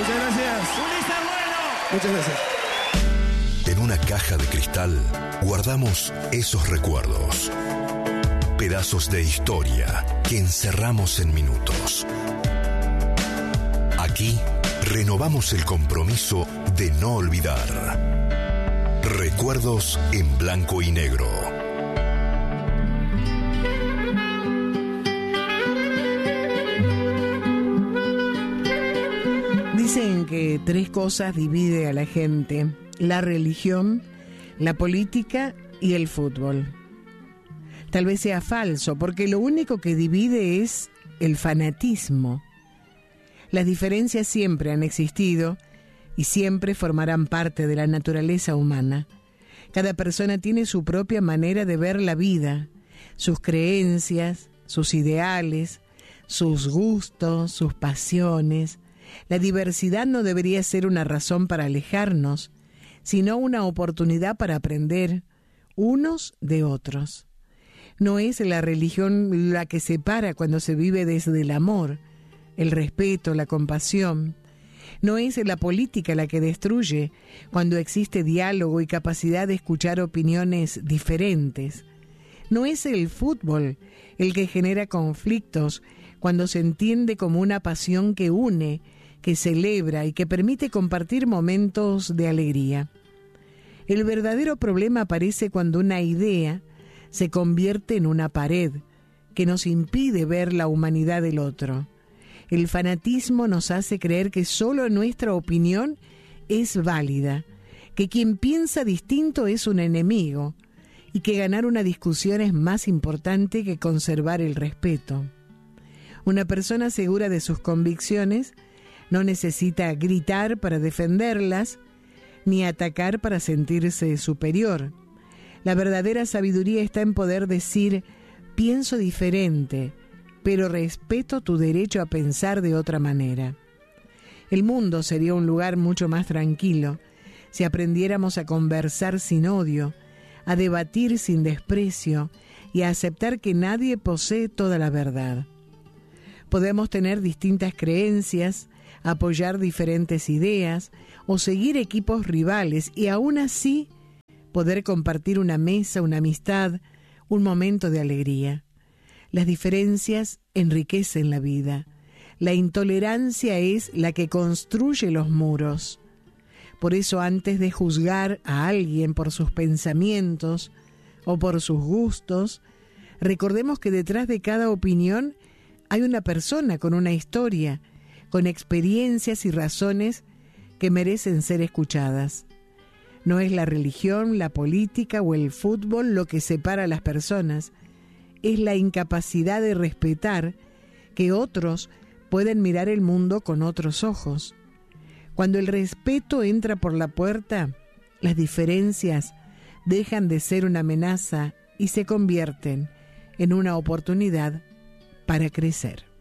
Muchas gracias. Ulises Bueno. Muchas gracias. En una caja de cristal guardamos esos recuerdos. Pedazos de historia que encerramos en minutos. Aquí renovamos el compromiso de no olvidar. Recuerdos en blanco y negro. Dicen que 3 cosas divide a la gente: la religión, la política y el fútbol. Tal vez sea falso, porque lo único que divide es el fanatismo. Las diferencias siempre han existido y siempre formarán parte de la naturaleza humana. Cada persona tiene su propia manera de ver la vida, sus creencias, sus ideales, sus gustos, sus pasiones. La diversidad no debería ser una razón para alejarnos, sino una oportunidad para aprender unos de otros. No es la religión la que separa cuando se vive desde el amor, el respeto, la compasión. No es la política la que destruye cuando existe diálogo y capacidad de escuchar opiniones diferentes. No es el fútbol el que genera conflictos cuando se entiende como una pasión que une, que celebra y que permite compartir momentos de alegría. El verdadero problema aparece cuando una idea se convierte en una pared que nos impide ver la humanidad del otro. El fanatismo nos hace creer que solo nuestra opinión es válida, que quien piensa distinto es un enemigo y que ganar una discusión es más importante que conservar el respeto. Una persona segura de sus convicciones no necesita gritar para defenderlas, ni atacar para sentirse superior. La verdadera sabiduría está en poder decir: pienso diferente, pero respeto tu derecho a pensar de otra manera. El mundo sería un lugar mucho más tranquilo si aprendiéramos a conversar sin odio, a debatir sin desprecio y a aceptar que nadie posee toda la verdad. Podemos tener distintas creencias, apoyar diferentes ideas o seguir equipos rivales y aún así poder compartir una mesa, una amistad, un momento de alegría. Las diferencias enriquecen la vida. La intolerancia es la que construye los muros. Por eso, antes de juzgar a alguien por sus pensamientos o por sus gustos, recordemos que detrás de cada opinión hay una persona con una historia, con experiencias y razones que merecen ser escuchadas. No es la religión, la política o el fútbol lo que separa a las personas, es la incapacidad de respetar que otros pueden mirar el mundo con otros ojos. Cuando el respeto entra por la puerta, las diferencias dejan de ser una amenaza y se convierten en una oportunidad para crecer.